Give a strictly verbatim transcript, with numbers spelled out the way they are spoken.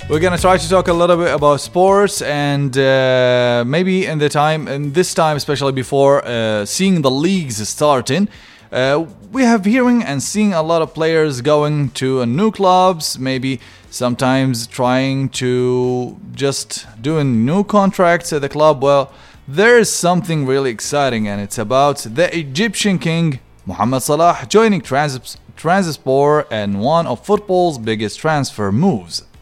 We're gonna try to talk a little bit about sports, and uh, maybe in the time, in this time, especially before uh, seeing the leagues starting, uh, we have hearing and seeing a lot of players going to uh, new clubs, maybe sometimes trying to just doing new contracts at the club. Well, there is something really exciting, and it's about the Egyptian king Mohamed Salah joining Trans- Transport and one of football's biggest transfer moves.